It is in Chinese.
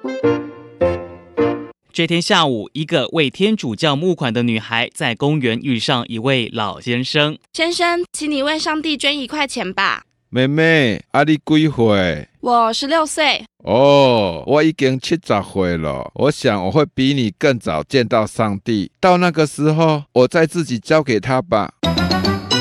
这天下午，一个为天主教募款的女孩在公园遇上一位老先生。 先生，请你为上帝捐1块钱吧。 妹妹，你几岁？ 我16岁。 哦，我已经70岁了。我想我会比你更早见到上帝。到那个时候，我再自己交给他吧。